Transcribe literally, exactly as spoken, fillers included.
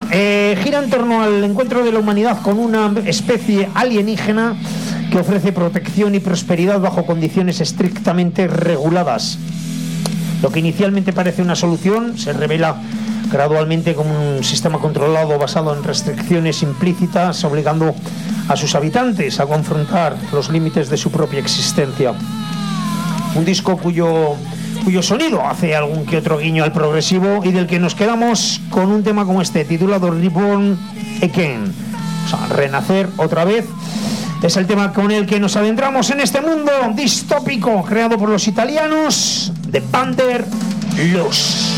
eh, gira en torno al encuentro de la humanidad con una especie alienígena que ofrece protección y prosperidad bajo condiciones estrictamente reguladas. Lo que inicialmente parece una solución se revela gradualmente como un sistema controlado basado en restricciones implícitas, obligando a sus habitantes a confrontar los límites de su propia existencia. Un disco cuyo, cuyo sonido hace algún que otro guiño al progresivo y del que nos quedamos con un tema como este, titulado Reborn Again, o sea, renacer otra vez. Es el tema con el que nos adentramos en este mundo distópico creado por los italianos de Vanderlust.